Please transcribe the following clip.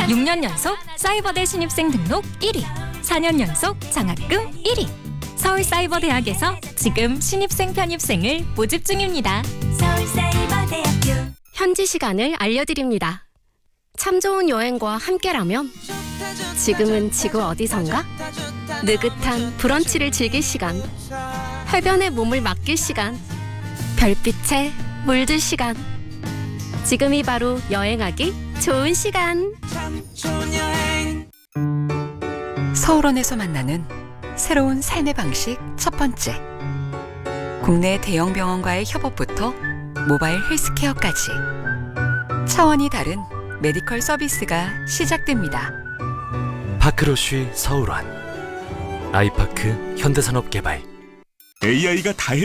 6년 연속 사이버대 신입생 등록 1위, 4년 연속 장학금 1위. 서울사이버대학에서 지금 신입생 편입생을 모집 중입니다. 서울사이버대학교. 현지 시간을 알려드립니다. 참 좋은 여행과 함께라면 지금은 지구 어디선가? 느긋한 브런치를 즐길 시간, 해변에 몸을 맡길 시간, 별빛에 물들 시간. 지금이 바로 여행하기 좋은 시간. 서울원에서 만나는 새로운 삶의 방식 첫 번째. 국내 대형 병원과의 협업부터 모바일 헬스케어까지 차원이 다른 메디컬 서비스가 시작됩니다. 파크로쉬 서울원, 아이파크 현대산업개발. AI가 다